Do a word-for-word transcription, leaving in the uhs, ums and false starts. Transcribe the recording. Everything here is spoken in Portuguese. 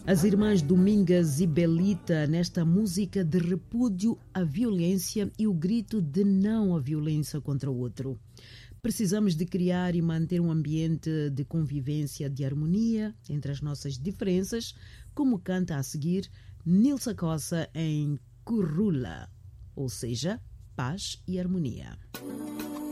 As irmãs Domingas e Belita nesta música de repúdio à violência e o grito de não à violência contra o outro. Precisamos de criar e manter um ambiente de convivência, de harmonia entre as nossas diferenças, como canta a seguir Nilsa Cossa em Currula, ou seja, paz e harmonia.